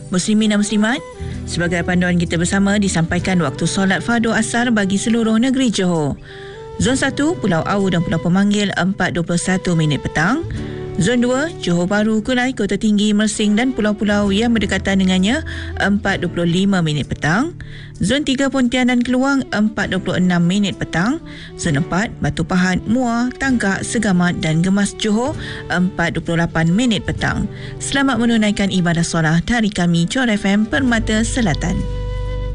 Muslimin dan Muslimat, sebagai panduan kita bersama disampaikan waktu solat fardu asar bagi seluruh negeri Johor. Zon 1, Pulau Au dan Pulau Pemanggil 4.21 minit petang. Zon 2, Johor Bahru, Kulai, Kota Tinggi, Mersing dan pulau-pulau yang berdekatan dengannya 4.25 minit petang. Zon 3, Pontianan Keluang 4.26 minit petang. Zon 4, Batu Pahat, Muar, Tangkak, Segamat dan Gemas Johor 4.28 minit petang. Selamat menunaikan ibadah solat dari kami Johor FM Permata Selatan.